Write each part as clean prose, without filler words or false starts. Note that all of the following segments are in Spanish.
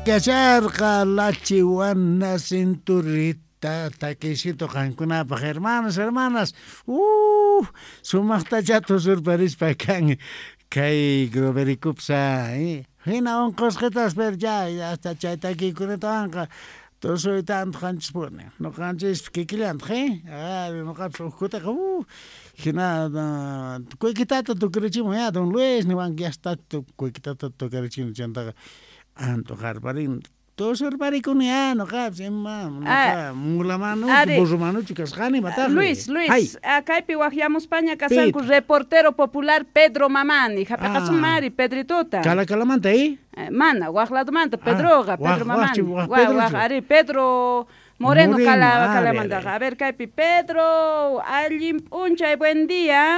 cacharqa la chihuana cinturita taquisito jankunapaq hermanas sumaqta chato surparispa kan kay groberikupsa hina onqosqetas per ya hasta chay taquikunatanqa tosoy tanto qanchis pune no qanchis kikillanqa no qanchis ukutaqa hina kuykitata tukurichimun ya don Luis niwanki hasta kuykitata tukurichimun chantaqa antojar parin tosor parikuniano kapsema mulamano bosumano chicas gani matar Luis acá piwajiamos España casanku reportero popular Pedro Mamani japakasumari Pedritota calamanta ahí mana wajladumanta Pedroga Pedro Mamani ari Pedro Moreno calamanta a ver kaipi Pedro allim unchay buen día.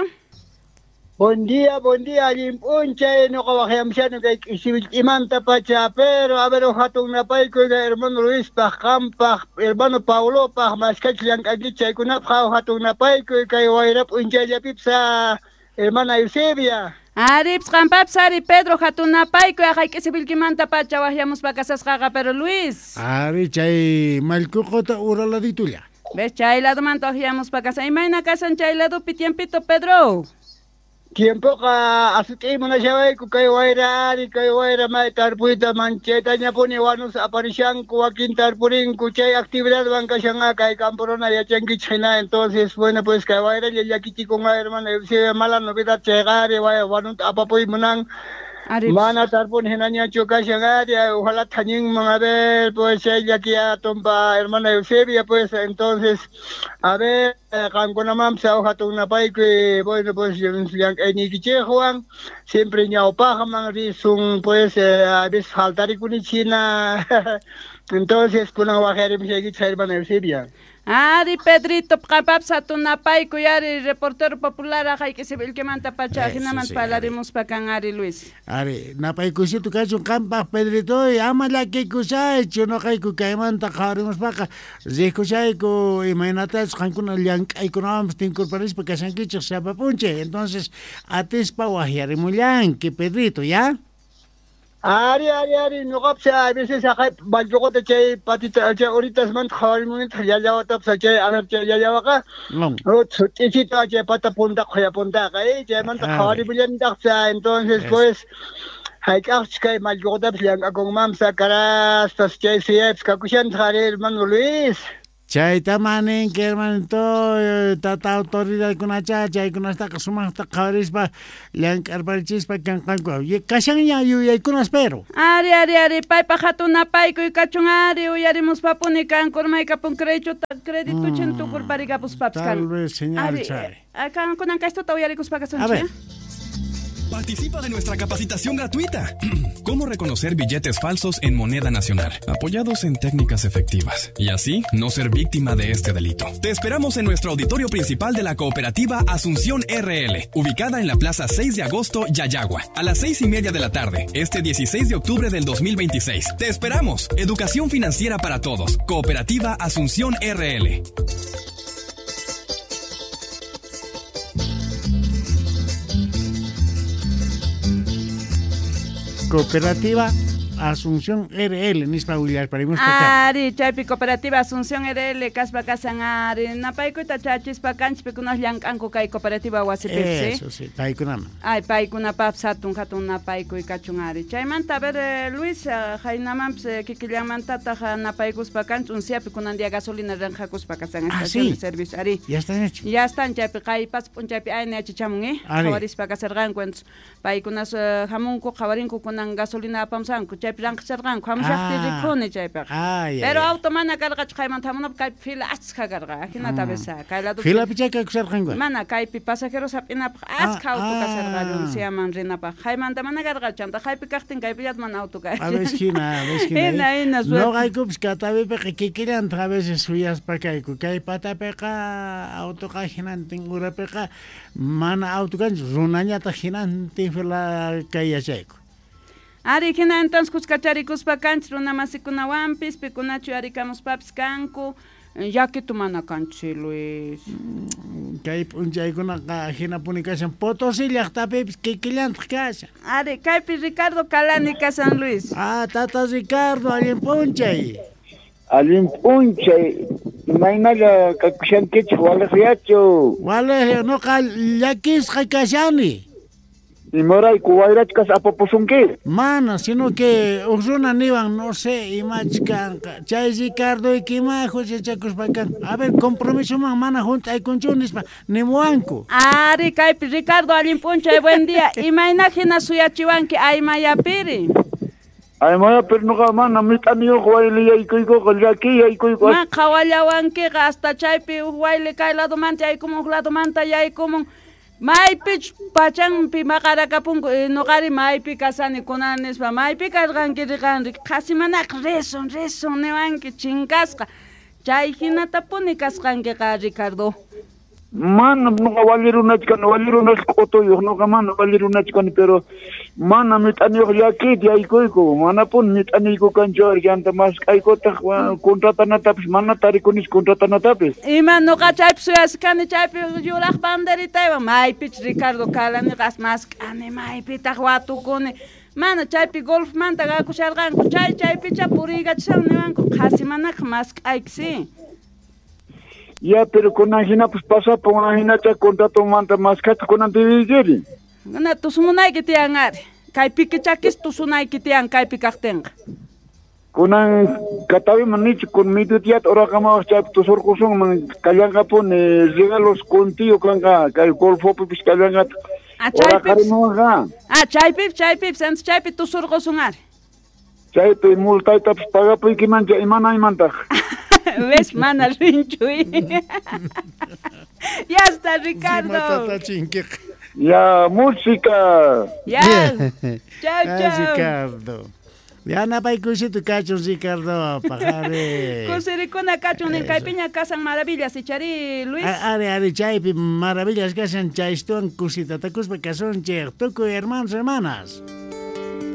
Buen día, limpunche, no cabajamsiano que imanta pacha, pero a ver, ojato una paico, hermano Luis Pajampa, hermano Paulo Paj, Mascachlan, Aguicha, y Kunapja, ojato una paico, y Kaiwaira Puncha, Pipsa, hermana Eusebia. Arips Rampapsari, Pedro Hatuna Paico, hay que se vilquimanta pacha, bajamos para casas jaga, pero Luis. Ari, chay, malcujota, urala de tuya. ¿Ves, chay, lado manto, bajamos para casa, y maina casa, chay, lado pitiempito, Pedro. Tiempo ka asuti mo na siya ko kay waira may tarpuita mancheta niya po ni Wanus aparisyan ko akin tarpuring ko chay actividad bang ka siya nga kay kamporo na ya changki china entonces bueno pues kay waira ya kiti ko nga hermano si mala novedad chegare wanut apapoy mo nang mana tarpon hinanya choka siya nga ojalá taning mga ver pues ella que tomba hermana Eusebia pues entonces a ver kanko naman sa ohatong napay ko bueno pues yung inikiche Juan siempre niya pa mga risong pues abis haltari ko ni China entonces kunang wakerim siya sa hermana Eusebia. Ari Pedrito kapap sa tunapay kuyari reportero popular akay que se bil que manta pacha hinaman palaremos pa kang Ari Luis. Ari napay kusito kaso kampak Pedrito ama la que kusay chuno kay ku kay manta karemos pa ka ze kusay ko imaginatas kankuna liang ay kunam tinkur paris pa kasan kichik sa papunche entonces atis pa wahyari mo liang que Pedrito ya. Ari, no kapsa, a veces acá, balyo te chay, patita, chay, ahorita man, khawal mo nito, yayawa tap sa chay, amer chay, yayawa ka, isito, chay, pata punta, kaya punta ka, chay, man, khawal mo yan, daksa, entonces, pues, hay kaks kay, malyo tap siyang akong mam sa karas, tas chay, siyep, kakusyan, kare, hermano Luis. Chay tamanin que hermano tata autoridad kuna chay kuna sta kasuma sta karis pa lang karbarchis pa kan ye kasang ya yu ya kuna espero ari pai pa hatuna pai ko kachungari uyari mus papuni kan kormai kapun crédito chentu kurpari kapus papskan tal vez señal chay akan kunan kasto uyari kus pakasunchi. Participa de nuestra capacitación gratuita. ¿Cómo reconocer billetes falsos en moneda nacional? Apoyados en técnicas efectivas. Y así no ser víctima de este delito. Te esperamos en nuestro auditorio principal de la cooperativa Asunción RL, ubicada en la Plaza 6 de Agosto, Yayagua, a las 6:30 de la tarde, este 16 de octubre del 2026. Te esperamos. Educación financiera para todos. Cooperativa Asunción RL. Cooperativa Asunción RL nispa William parimos pa ari chaypi cooperativa Asunción RL kaspa kasan ari napayku ta chachis pa kanchpi kunas llankanku kay cooperativa wasipipsi eso sí paykunama ay paykuna pap satun hatun napayku kachun ari chaymanta ver Luis haynaman kikillamanta ta napaykus pa kanch unsiapi kunan dia gasolina ranjakus pa kasan estación de servicio ari ya están hecho ya están chaypi kay pas punchaypi ayna chichamun qawaris pa kasargan cuentos paykunas hamunku qawarinku kunan gasolina apamsanku chaypi ranqsargan qamshaqti rikuni chaypi pero automana karqa chayman thamunap kay fila aska karqa hinata besa kay lado fila picha kay kusargan mana kaypi pasajeros apinap aska auto kasargan siaman rinapa qaymanta mana karqa chanta kaypi kaqtin kaypi yatman auto kay a veces hina no hay kups katabe pe kikilan a veces suyas pa kay patapeqa auto kay hinantin urapeqa mana auto kan runanya ta hinantin fila kay yachayku ari hina entonces kuskacharikuspa kanch runa masikunawanpis pikunachu arikamuspapis kanku Yakitu mana kanchi, Luis. Kay punchaykunaqa hina punikasan Potosí llaqtapipis kikillantaq kashan. Ari, kaypi Ricardo Kalani kasan, Luis. Tata Ricardo, allin punchay. Allin punchay. Imaynalla kakushankichik walaqiyachu. Walaqiya nuqa llakisqa kashani. Imorayku wayrachkas apapusunki. Mana, sino que uxuna niwan, no sé, imachkanqa. Chay Ricardo ikima huchachakuspakan. A ver, compromiso man mana juntaykunchunispa, nimuanku. Ari, kaypi Ricardo allin punchay, buen día. Imayna hina suyachiwanki aymayapiri. Aymayapiri nuqa mana mit'aniyuq wayli yaykuykuqa llaki yaykuykuqa. Ma qawallawankiqa hasta chaypi wayli kay ladomanta yaykumun, ladomanta yaykumun. Maypich pachanpi maqarakapunku nuqari maypi kasani kunanispa maypi karqanki riqanri qasimanaq reson niwanki chinkasqa chay hinatapuni kasqankiqa Ricardo. Mana nuqa walirunachkani q'utuyuq nuqa mana walirunachkani pero mana mit'aniyuq llakita yaykuyku manapun mit'aniyku kanchu llanta masqaykutaq contratanatapis mana tarikunis contratanatapis. Ima nuqa chaypi suyasqani chaypi yuraq banderitaywan maypich Ricardo Kalaniqas masqani maypitaq watukuni mana chaypi golfmanta gakusharqanku chaypicha puriykachisaq niwanku qasimanaq masqaykisi. Ya, pero kunan hina pues pasa por una hina cha contrato manta mascata kunan tiwigiri. Na tusumunayki tiyan ari. Kaypi kichakis tusunayki tiyan kaypi kaqtinqa. Kunan katawi manichi kun mitutiat ora kama chap tusurkusun man kallanqapun regalos contigo kanqa kay golfopi pis kallanqat. Ora karimuqa. Chaypi sans chaypi tusurkusun ari. Chaypi multayta pis pagapuyki mancha imana imantaq. ¿Ves, mana rinchuy? Ya está, Ricardo. Ya, música. Ya. Chao. Ricardo. Ya na pay kusitu kachun Ricardo pajare. Kusirikuna kachun en Caipiña casan maravillas y chari Luis. Are chaypi maravillas casan chaystuan kusita takuspa kason cher. Tuku hermanos hermanas.